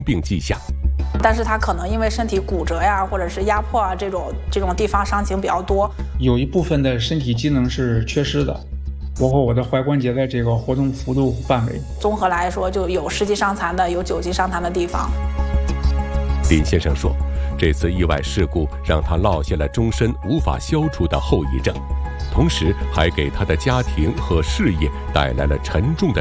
病迹象。 但是他可能因为身体骨折呀，或者是压迫啊这种地方伤情比较多， 有一部分的身体机能是缺失的，包括我的踝关节的这个活动幅度范围。 综合来说，就有10级伤残的，有9级伤残的地方。 林先生说，这次意外事故让他落下了终身无法消除的后遗症，同时还给他的家庭和事业带来了沉重的